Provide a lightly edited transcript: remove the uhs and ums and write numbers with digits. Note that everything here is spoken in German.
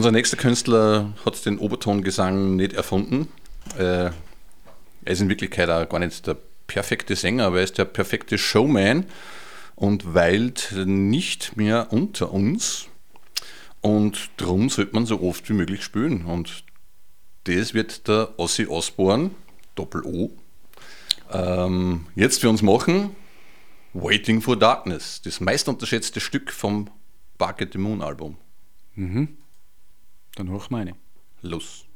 unser nächster Künstler hat den Obertongesang nicht erfunden. Er ist in Wirklichkeit auch gar nicht der perfekte Sänger, aber er ist der perfekte Showman und weilt nicht mehr unter uns. Und darum sollte man so oft wie möglich spielen. Und das wird der Ozzy Osbourne, Doppel-O, jetzt für uns machen. Waiting for Darkness, das meist unterschätzte Stück vom Bark at the Moon Album. Dann hoch meine. Los.